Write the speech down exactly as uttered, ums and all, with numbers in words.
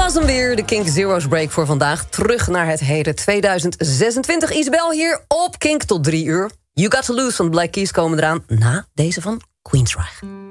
was hem weer, de Kink Zero's Break voor vandaag. Terug naar het heden tweeduizend zesentwintig. Isabel hier op Kink tot drie uur. You Got To Lose van de Black Keys komen eraan na deze van Queensrÿche.